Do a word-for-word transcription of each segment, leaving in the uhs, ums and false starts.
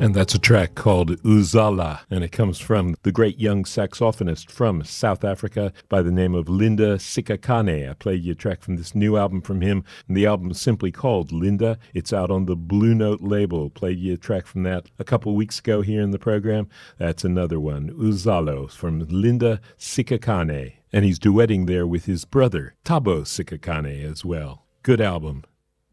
And that's a track called Uzala, and it comes from the great young saxophonist from South Africa by the name of Linda Sikhakhane. I played you a track from this new album from him, and the album is simply called Linda. It's out on the Blue Note label. Played you a track from that a couple weeks ago here in the program. That's another one, Uzalo, from Linda Sikhakhane. And he's duetting there with his brother, Thabo Sikhakhane, as well. Good album.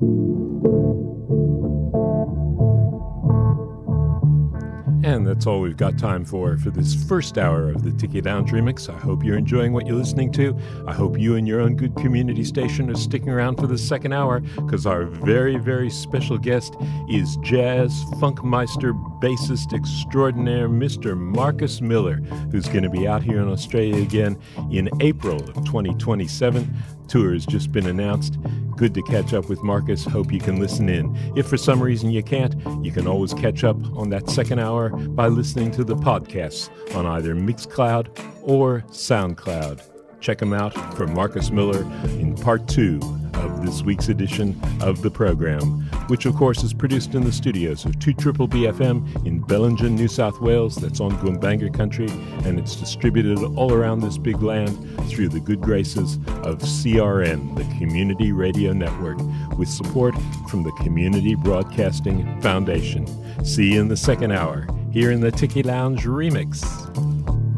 And that's all we've got time for for this first hour of the Tiki Lounge Remix. I hope you're enjoying what you're listening to. I hope you and your own good community station are sticking around for the second hour, because our very, very special guest is jazz funkmeister bassist extraordinaire Mister Marcus Miller, who's going to be out here in Australia again in April of twenty twenty-seven. Tour has just been announced. Good to catch up with Marcus. Hope you can listen in. If for some reason you can't, you can always catch up on that second hour by listening to the podcasts on either Mixcloud or SoundCloud. Check them out for Marcus Miller in part two of this week's edition of the program, which of course is produced in the studios of two B B F M in Bellingen, New South Wales. That's on Gumbaynggirr country, and it's distributed all around this big land through the good graces of C R N, the Community Radio Network, with support from the Community Broadcasting Foundation. See you in the second hour here in the Tiki Lounge Remix.